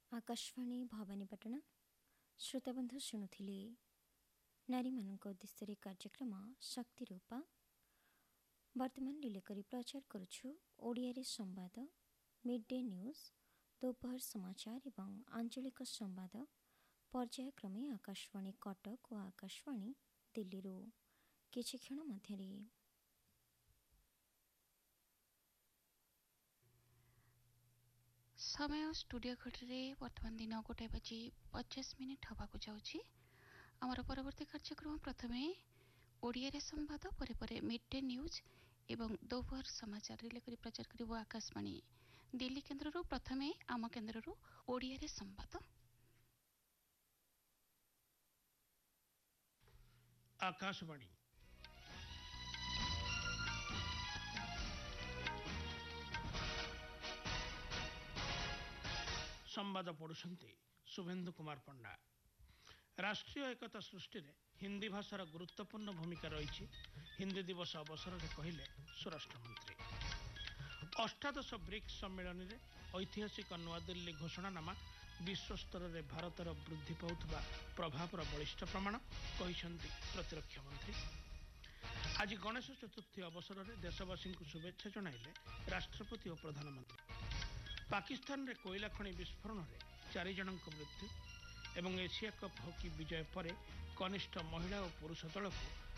आकाशवाणी भवानीपाटना श्रोताबंधु शुणुथिले नारी मानक उद्देश्य कार्यक्रम शक्ति रूपा वर्तमान लिलेकरी प्रचार करुछु ओडिया रे संवाद मिड डे न्यूज दोपहर समाचार एवं आंचलिक संवाद पर्यायक्रमे आकाशवाणी कटक और आकाशवाणी दिल्ली रो किछि क्षण मध्यरे समय स्टूडियो घटरे वर्तमान दिन 1:50 हवाक जाउछि। आमर परवर्ती कार्यक्रम प्रथमे ओडिया रे संवाद परे मिड डे न्यूज एवं दोपहर समाचार रिले करी प्रचार करिवो आकाशवाणी दिल्ली केन्द्र रो प्रथमे आम केन्द्र रो ओडिया रे संवाद। आकाशवाणी संवाद पढ़ुछंती शुभेन्दु कुमार पंडा। राष्ट्रीय एकता सृष्टि रे हिंदी भाषार गुरुत्वपूर्ण भूमिका रही हिंदी दिवस अवसर में कहले स्वराष्ट्र मंत्री। अष्टादश ब्रिक्स सम्मेलन में ऐतिहासिक नुआदिल्ली घोषणानामा विश्व स्तर में भारतर वृद्धि पाउथबा प्रभावर बलिष्ठ प्रमाण कहिसेंती प्रतिरक्षा मंत्री। आज गणेश चतुर्थी अवसर में देशवासी को शुभेच्छा जणाइले राष्ट्रपति और प्रधानमंत्री। पाकिस्तान रे कोयला खनि विस्फोरण में 4 जनक मृत्यु एवं एशिया कप हॉकी विजय पर कनिष्ठ महिला और पुरुष दल को